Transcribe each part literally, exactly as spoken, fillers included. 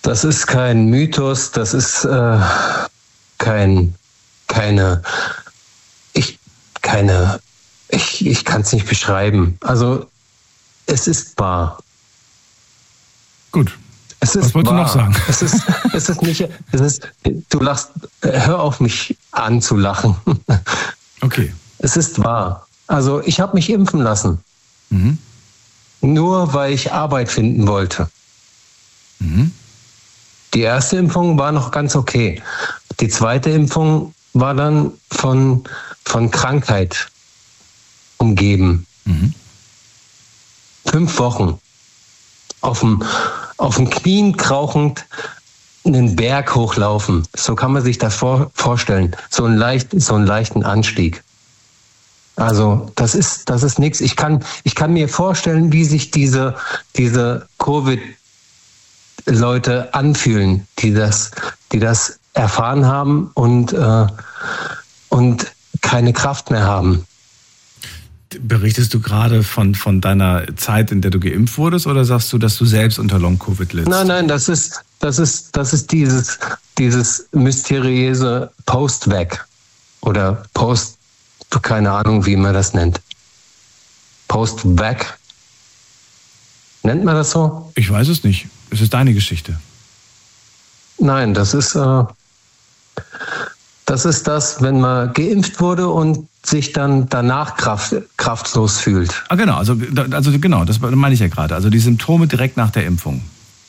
Das ist kein Mythos, das ist äh, kein, keine, ich, keine, ich, ich kann es nicht beschreiben. Also, es ist wahr. Gut. Es ist Was wolltest wahr. du noch sagen? Es ist, es ist nicht, es ist, du lachst, hör auf mich an zu lachen. Okay. Es ist wahr. Also ich habe mich impfen lassen. Mhm. Nur weil ich Arbeit finden wollte. Mhm. Die erste Impfung war noch ganz okay. Die zweite Impfung war dann von, von Krankheit umgeben. Mhm. Fünf Wochen. Auf dem, auf dem Knien krauchend einen Berg hochlaufen. So kann man sich das vor, vorstellen. So einen, leicht, so einen leichten Anstieg. Also das ist, das ist nichts. Ich kann, ich kann mir vorstellen, wie sich diese, diese Covid-Leute anfühlen, die das, die das erfahren haben und, äh, und keine Kraft mehr haben. Berichtest du gerade von, von deiner Zeit, in der du geimpft wurdest, oder sagst du, dass du selbst unter Long-Covid lidst? Nein, nein, das ist, das ist, das ist dieses, dieses mysteriöse Post-Vac oder Post, keine Ahnung, wie man das nennt. Post-Vac. Nennt man das so? Ich weiß es nicht. Es ist deine Geschichte. Nein, das ist, äh, das ist das, wenn man geimpft wurde und sich dann danach kraft, kraftlos fühlt. Ah, genau, also, also genau, das meine ich ja gerade. Also die Symptome direkt nach der Impfung.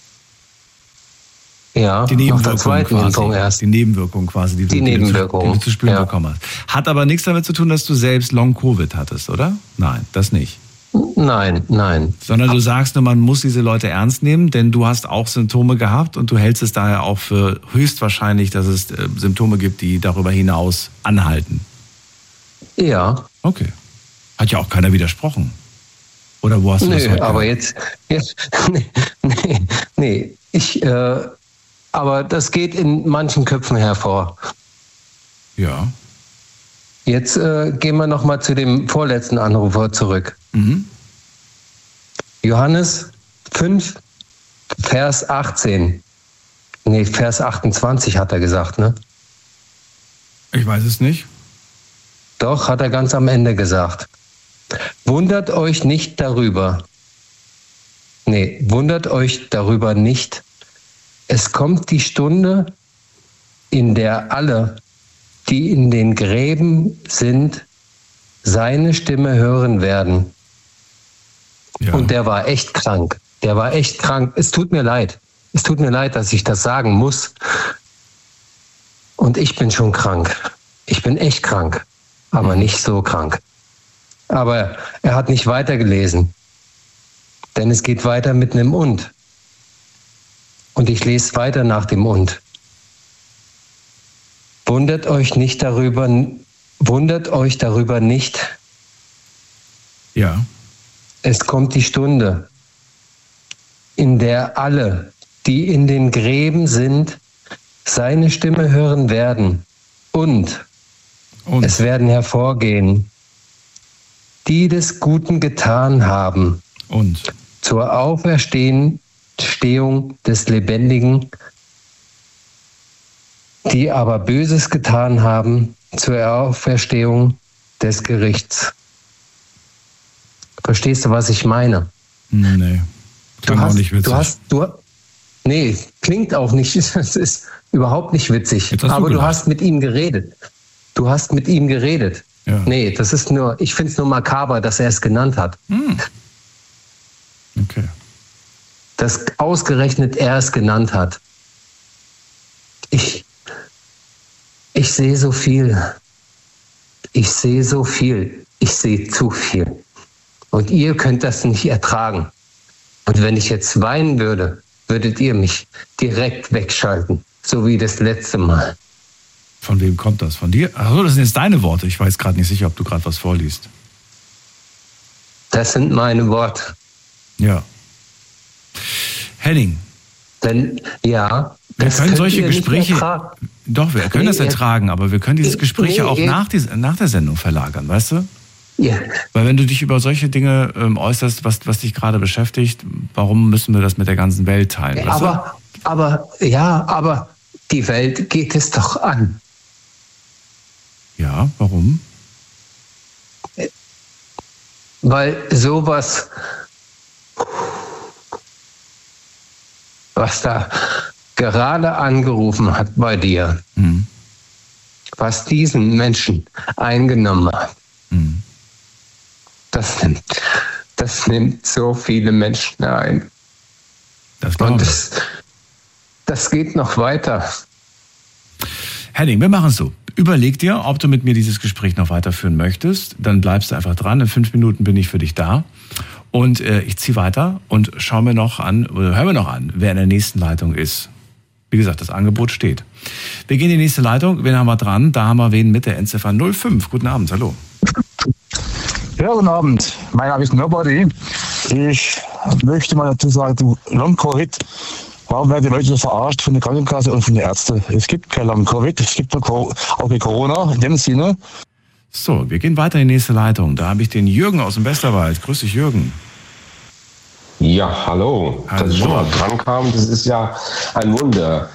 Ja, die Nebenwirkung nach der zweiten quasi, Impfung erst. Die Nebenwirkung quasi, die, die du, Nebenwirkung. die du zu spüren ja. bekommen hast. Hat aber nichts damit zu tun, dass du selbst Long-Covid hattest, oder? Nein, das nicht. Nein, nein. Sondern du sagst nur, man muss diese Leute ernst nehmen, denn du hast auch Symptome gehabt und du hältst es daher auch für höchstwahrscheinlich, dass es äh, Symptome gibt, die darüber hinaus anhalten. Ja. Okay. Hat ja auch keiner widersprochen. Oder wo hast du Nö, das heute aber gehört? jetzt, jetzt nee, nee, nee, ich, äh, aber das geht in manchen Köpfen hervor. Ja. Jetzt äh, gehen wir nochmal zu dem vorletzten Anrufer zurück. Mhm. Johannes fünf, Vers achtzehn. Nee, Vers achtundzwanzig hat er gesagt, ne? Ich weiß es nicht. Doch, hat er ganz am Ende gesagt. Wundert euch nicht darüber. Nee, wundert euch darüber nicht. Es kommt die Stunde, in der alle, die in den Gräben sind, seine Stimme hören werden. Ja. Und der war echt krank. Der war echt krank. Es tut mir leid. Es tut mir leid, dass ich das sagen muss. Und ich bin schon krank. Ich bin echt krank. Aber Mhm. nicht so krank. Aber er hat nicht weitergelesen. Denn es geht weiter mit einem Und. Und ich lese weiter nach dem Und. Wundert euch nicht darüber, wundert euch darüber nicht. Ja. Es kommt die Stunde, in der alle, die in den Gräben sind, seine Stimme hören werden. Und, Und? es werden hervorgehen, die des Guten getan haben, Und? zur Auferstehung des Lebendigen, die aber Böses getan haben, zur Auferstehung des Gerichts. Verstehst du, was ich meine? Nee. Klingt auch nicht witzig. Du hast, du, nee, klingt auch nicht. Es ist überhaupt nicht witzig. Jetzt hast du Aber du gelacht. hast mit ihm geredet. Du hast mit ihm geredet. Ja. Nee, das ist nur, ich finde es nur makaber, dass er es genannt hat. Hm. Okay. Dass ausgerechnet er es genannt hat. Ich, ich sehe so viel. Ich sehe so viel. Ich sehe zu viel. Und ihr könnt das nicht ertragen. Und wenn ich jetzt weinen würde, würdet ihr mich direkt wegschalten. So wie das letzte Mal. Von wem kommt das? Von dir? Achso, das sind jetzt deine Worte. Ich weiß gerade nicht sicher, ob du gerade was vorliest. Das sind meine Worte. Ja. Henning. Denn, ja. Wir können solche Gespräche. Ertragen. Doch, wir können Nee, das ertragen, aber wir können dieses Gespräch ja nee, auch nee. nach, die, nach der Sendung verlagern, weißt du? Ja. Weil wenn du dich über solche Dinge ähm, äußerst, was, was dich gerade beschäftigt, warum müssen wir das mit der ganzen Welt teilen? Ja, weißt aber, du? Aber, ja, aber die Welt geht es doch an. Ja, warum? Weil sowas, was da gerade angerufen hat bei dir, mhm. was diesen Menschen eingenommen hat, mhm. das nimmt, das nimmt so viele Menschen ein. Das Und das, das geht noch weiter. Henning, wir machen es so. Überleg dir, ob du mit mir dieses Gespräch noch weiterführen möchtest. Dann bleibst du einfach dran. In fünf Minuten bin ich für dich da. Und äh, ich ziehe weiter und schau mir noch an, oder hör mir noch an, wer in der nächsten Leitung ist. Wie gesagt, das Angebot steht. Wir gehen in die nächste Leitung. Wen haben wir dran? Da haben wir wen mit der Endziffer null fünf. Guten Abend, hallo. Ja, guten Abend. Mein Name ist Nobody. Ich möchte mal dazu sagen, Long-Covid, warum werden die Leute so verarscht von der Krankenkasse und von den Ärzten? Es gibt kein Long-Covid, es gibt auch kein Corona in dem Sinne. So, wir gehen weiter in die nächste Leitung. Da habe ich den Jürgen aus dem Westerwald. Grüß dich, Jürgen. Ja, hallo. hallo. Dass ich schon mal dran kam, das ist ja ein Wunder.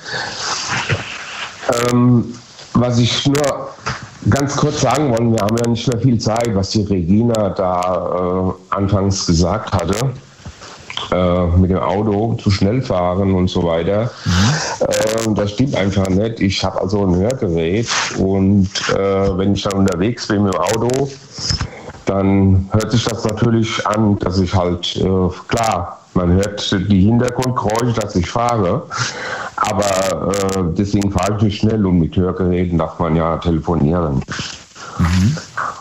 Ähm, was ich nur ganz kurz sagen wollte, wir haben ja nicht mehr viel Zeit, was die Regina da äh, anfangs gesagt hatte. Mit dem Auto zu schnell fahren und so weiter. Mhm. Äh, das stimmt einfach nicht. Ich habe also ein Hörgerät und äh, wenn ich dann unterwegs bin mit dem Auto, dann hört sich das natürlich an, dass ich halt, äh, klar, man hört die Hintergrundgeräusche, dass ich fahre, aber äh, deswegen fahre ich nicht schnell und mit Hörgeräten darf man ja telefonieren. Mhm.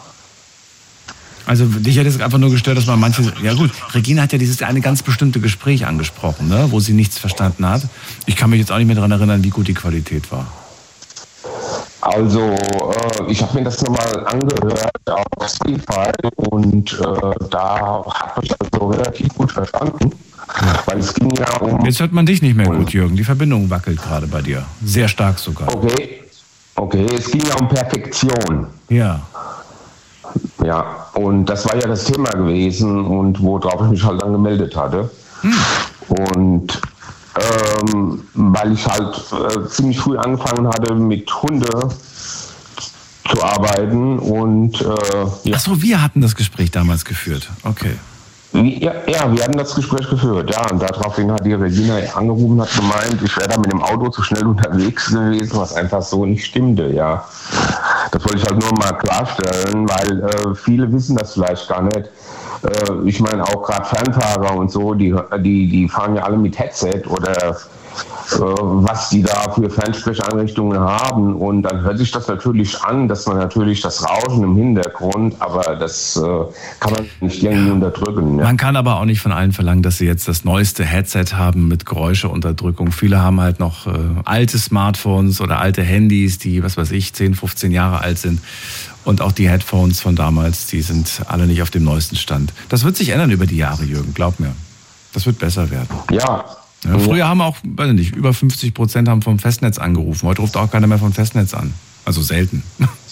Also dich hat es einfach nur gestört, dass man manche... Ja gut, Regina hat ja dieses eine ganz bestimmte Gespräch angesprochen, ne, wo sie nichts verstanden hat. Ich kann mich jetzt auch nicht mehr daran erinnern, wie gut die Qualität war. Also äh, ich habe mir das nochmal angehört auf Spotify und äh, da habe ich also relativ gut verstanden. Ja. Weil es ging ja um... Jetzt hört man dich nicht mehr gut, Jürgen. Die Verbindung wackelt gerade bei dir. Sehr stark sogar. Okay, okay. Es ging ja um Perfektion. Ja. Ja, und das war ja das Thema gewesen und worauf ich mich halt angemeldet hatte. Hm. Und ähm, weil ich halt äh, ziemlich früh angefangen hatte, mit Hunde zu arbeiten und äh, ja. Ach so, wir hatten das Gespräch damals geführt. Okay. Ja, ja, wir hatten das Gespräch geführt, ja, und daraufhin hat die Regina angerufen und hat gemeint, ich wäre da mit dem Auto zu schnell unterwegs gewesen, was einfach so nicht stimmte, ja. Das wollte ich halt nur mal klarstellen, weil äh, viele wissen das vielleicht gar nicht. Äh, ich meine auch gerade Fernfahrer und so, die, die, die fahren ja alle mit Headset oder äh, was die da für Fernsprecheinrichtungen haben und dann hört sich das natürlich an, dass man natürlich das Rauschen im Hintergrund, aber das äh, kann man nicht irgendwie unterdrücken. Ja. Man kann aber auch nicht von allen verlangen, dass sie jetzt das neueste Headset haben mit Geräuscheunterdrückung. Viele haben halt noch äh, alte Smartphones oder alte Handys, die, was weiß ich, zehn, fünfzehn Jahre alt sind. Und auch die Headphones von damals, die sind alle nicht auf dem neuesten Stand. Das wird sich ändern über die Jahre, Jürgen, glaub mir. Das wird besser werden. Ja. Ja, früher haben auch, weiß ich nicht, über fünfzig Prozent haben vom Festnetz angerufen. Heute ruft auch keiner mehr vom Festnetz an. Also selten.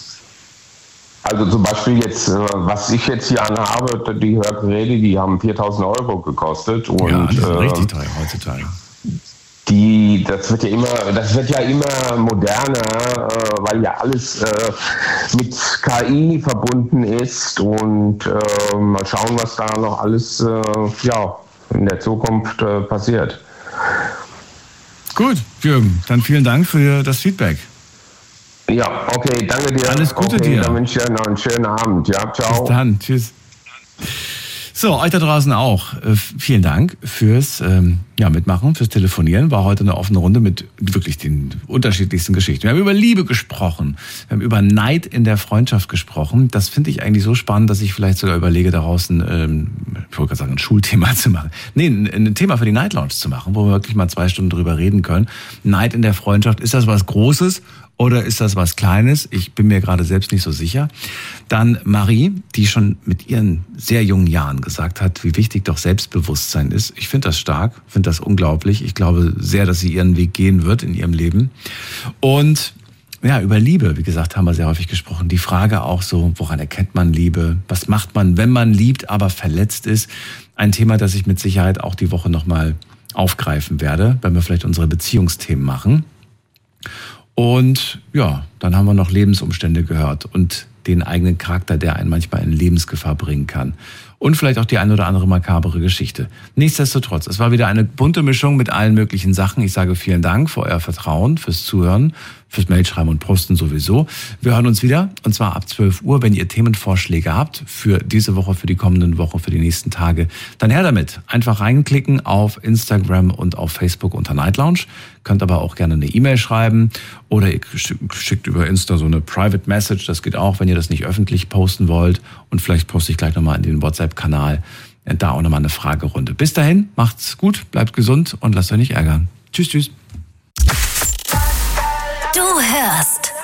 Also zum Beispiel jetzt, was ich jetzt hier anhabe, die Hörgeräte, die haben viertausend Euro gekostet. Und, ja, die sind äh, richtig teuer heutzutage. Die, das wird ja immer, das wird ja immer moderner, äh, weil ja alles äh, mit K I verbunden ist und äh, mal schauen, was da noch alles äh, ja, in der Zukunft äh, passiert. Gut, Jürgen, dann vielen Dank für das Feedback. Ja, okay, danke dir. Alles Gute okay, dir. Dann wünsche ich dir noch einen schönen Abend. Ja, ciao. Bis dann, tschüss. So, euch da draußen auch. Äh, vielen Dank fürs ähm, ja, Mitmachen, fürs Telefonieren. War heute eine offene Runde mit wirklich den unterschiedlichsten Geschichten. Wir haben über Liebe gesprochen. Wir haben über Neid in der Freundschaft gesprochen. Das finde ich eigentlich so spannend, dass ich vielleicht sogar überlege, daraus ein, ähm, ich wollte gerade sagen, ein Schulthema zu machen. Nee, ein, ein Thema für die Night Lounge zu machen, wo wir wirklich mal zwei Stunden drüber reden können. Neid in der Freundschaft, ist das was Großes? Oder ist das was Kleines? Ich bin mir gerade selbst nicht so sicher. Dann Marie, die schon mit ihren sehr jungen Jahren gesagt hat, wie wichtig doch Selbstbewusstsein ist. Ich finde das stark, finde das unglaublich. Ich glaube sehr, dass sie ihren Weg gehen wird in ihrem Leben. Und ja, über Liebe, wie gesagt, haben wir sehr häufig gesprochen. Die Frage auch so, woran erkennt man Liebe? Was macht man, wenn man liebt, aber verletzt ist? Ein Thema, das ich mit Sicherheit auch die Woche nochmal aufgreifen werde, wenn wir vielleicht unsere Beziehungsthemen machen. Und ja, dann haben wir noch Lebensumstände gehört und den eigenen Charakter, der einen manchmal in Lebensgefahr bringen kann. Und vielleicht auch die ein oder andere makabere Geschichte. Nichtsdestotrotz, es war wieder eine bunte Mischung mit allen möglichen Sachen. Ich sage vielen Dank für euer Vertrauen, fürs Zuhören, fürs Mailschreiben und Posten sowieso. Wir hören uns wieder, und zwar ab zwölf Uhr. Wenn ihr Themenvorschläge habt für diese Woche, für die kommenden Woche, für die nächsten Tage, dann her damit. Einfach reinklicken auf Instagram und auf Facebook unter Night Lounge. Könnt aber auch gerne eine E-Mail schreiben oder ihr schickt über Insta so eine Private Message. Das geht auch, wenn ihr das nicht öffentlich posten wollt. Und vielleicht poste ich gleich nochmal in den WhatsApp-Kanal da auch nochmal eine Fragerunde. Bis dahin, macht's gut, bleibt gesund und lasst euch nicht ärgern. Tschüss, tschüss. Du hörst